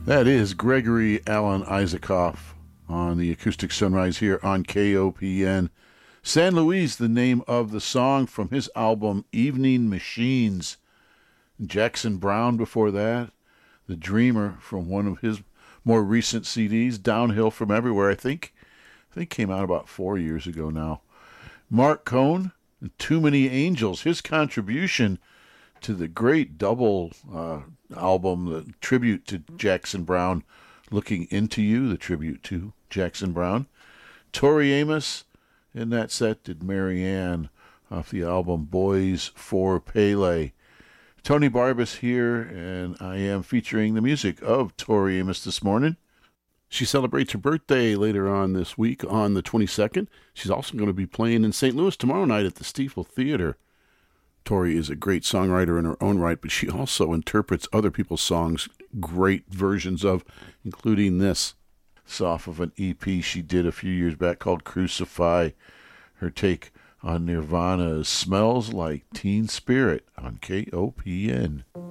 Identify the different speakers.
Speaker 1: That is Gregory Alan Isaacoff on the Acoustic Sunrise here on KOPN. San Luis, the name of the song from his album Evening Machines. Jackson Browne before that. The Dreamer from one of his more recent CDs, Downhill from Everywhere, I think came out about 4 years ago now. Marc Cohn, Too Many Angels, his contribution to the great double album, the tribute to Jackson Browne, Looking Into You, the tribute to Jackson Browne. Tori Amos in that set did Marianne off the album Boys for Pele. Tony Barbas here, and I am featuring the music of Tori Amos this morning. She celebrates her birthday later on this week on the 22nd. She's also going to be playing in St. Louis tomorrow night at the Stiefel Theater. Tori is a great songwriter in her own right, but she also interprets other people's songs, great versions of, including this. It's off of an EP she did a few years back called Crucify. Her take on Nirvana Smells Like Teen Spirit on KOPN.